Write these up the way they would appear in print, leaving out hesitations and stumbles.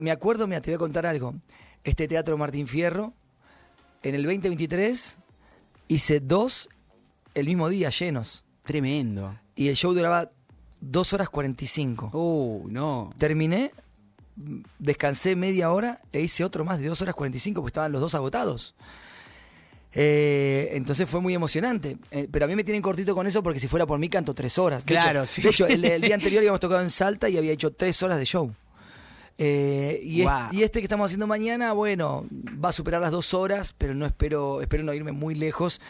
Me acuerdo, mira, te voy a contar algo. Este Teatro Martín Fierro, en el 2023, hice 2 el mismo día, llenos. Tremendo. Y el show duraba 2 horas 45. No. Terminé, descansé media hora e hice otro más de 2 horas 45 porque estaban los 2 agotados. Entonces fue muy emocionante. Pero a mí me tienen cortito con eso porque si fuera por mí canto 3 horas. Claro, sí. De hecho, el día anterior habíamos tocado en Salta y había hecho 3 horas de show. Y este que estamos haciendo mañana, bueno, va a superar las 2 horas, pero no espero no irme muy lejos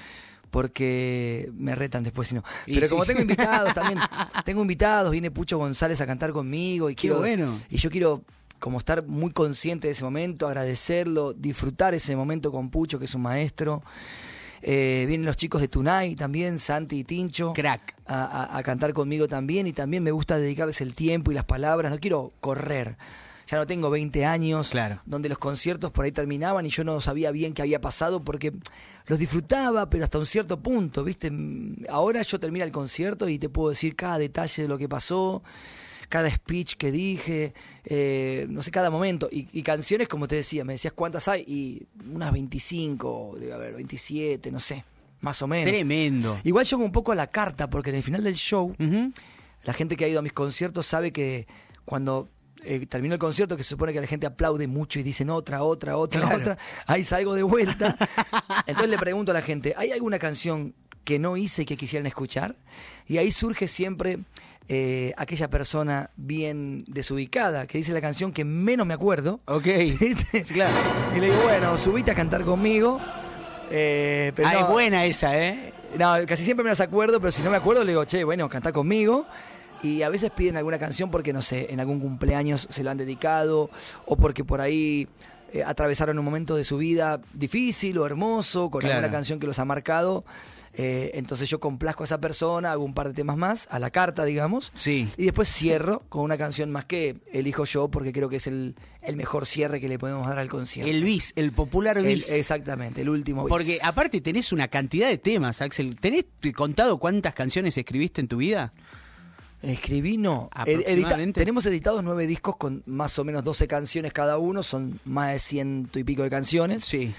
porque me retan después, si no. Pero como tengo invitados también, viene Pucho González a cantar conmigo y Qué bueno. Y yo quiero como estar muy consciente de ese momento, agradecerlo, disfrutar ese momento con Pucho, que es un maestro. Vienen los chicos de Tunay también, Santi y Tincho. Crack. A cantar conmigo también, y también me gusta dedicarles el tiempo y las palabras. No quiero correr. Ya no tengo 20 años, claro, donde los conciertos por ahí terminaban y yo no sabía bien qué había pasado porque los disfrutaba, pero hasta un cierto punto, ¿viste? Ahora yo termino el concierto y te puedo decir cada detalle de lo que pasó, cada speech que dije, no sé, cada momento. Y canciones, como te decía, me decías cuántas hay, y unas 25, debe haber 27, no sé, más o menos. Tremendo. Igual yo hago un poco a la carta, porque en el final del show, la gente que ha ido a mis conciertos sabe que cuando termino el concierto, que se supone que la gente aplaude mucho y dicen otra, claro, ahí salgo de vuelta. Entonces le pregunto a la gente, ¿hay alguna canción que no hice y que quisieran escuchar? Y ahí surge siempre aquella persona bien desubicada que dice la canción que menos me acuerdo. Ok. Claro. Y le digo, bueno, subite a cantar conmigo. Pero no, es buena esa, No, casi siempre me las acuerdo, pero si no me acuerdo le digo, che, bueno, cantá conmigo. Y a veces piden alguna canción porque, no sé, en algún cumpleaños se lo han dedicado, o porque por ahí atravesaron un momento de su vida difícil o hermoso, con alguna canción que los ha marcado. Entonces yo complazco a esa persona, hago un par de temas más, a la carta, digamos. Sí. Y después cierro con una canción más que elijo yo, porque creo que es el mejor cierre que le podemos dar al concierto. El bis, el popular bis. Exactamente, el último bis. Porque aparte tenés una cantidad de temas, Axel. ¿Tenés contado cuántas canciones escribiste en tu vida? Escribí, no. Tenemos editados 9 discos con más o menos 12 canciones cada uno, son más de 100 y pico de canciones. Sí.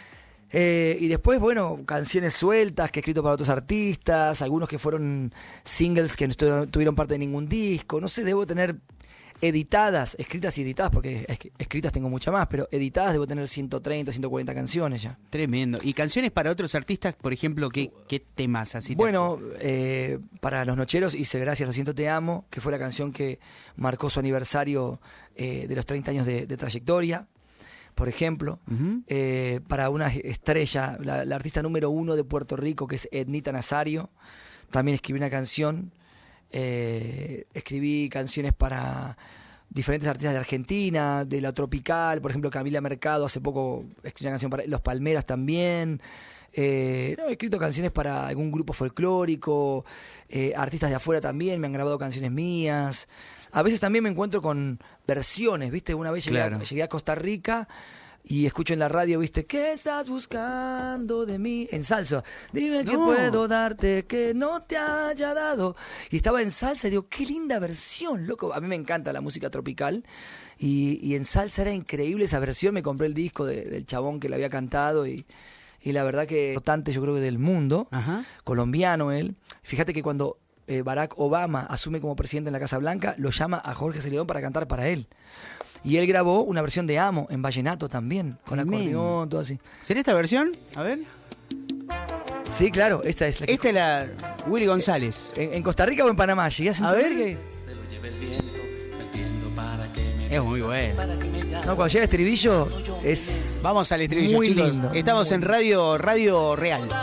Y después, bueno, canciones sueltas que he escrito para otros artistas, algunos que fueron singles que no tuvieron parte de ningún disco. No sé, debo tener editadas, escritas y editadas, porque escritas tengo muchas más, pero editadas debo tener 130, 140 canciones ya. Tremendo. ¿Y canciones para otros artistas, por ejemplo, qué temas así? Bueno, para Los Nocheros hice Gracias, Lo Siento, Te Amo, que fue la canción que marcó su aniversario de los 30 años de trayectoria, por ejemplo. Para una estrella, la artista número 1 de Puerto Rico, que es Ednita Nazario, también escribí una canción. Escribí canciones para diferentes artistas de Argentina, de la tropical, por ejemplo Camila Mercado, hace poco escribí una canción para Los Palmeras también. He escrito canciones para algún grupo folclórico, artistas de afuera también me han grabado canciones mías. A veces también me encuentro con versiones, ¿viste? Una vez llegué a Costa Rica y escucho en la radio, ¿viste? ¿Qué estás buscando de mí? En salsa. Dime qué puedo darte que no te haya dado. Y estaba en salsa y digo, qué linda versión, loco. A mí me encanta la música tropical. Y en salsa era increíble esa versión. Me compré el disco del chabón que la había cantado y la verdad que importante, yo creo que del mundo. Colombiano él. Fíjate que cuando Barack Obama asume como presidente en la Casa Blanca, lo llama a Jorge Celedón para cantar para él. Y él grabó una versión de Amo en vallenato también, con acordeón, todo así. ¿Será esta versión? A ver. Sí, claro, esta es la que... Esta es la Willy González. ¿En Costa Rica o en Panamá? ¿Llegué a ver que... Es muy bueno. No, cuando llega el estribillo es... Vamos al estribillo, muy chicos. lindo. Estamos en Radio Real.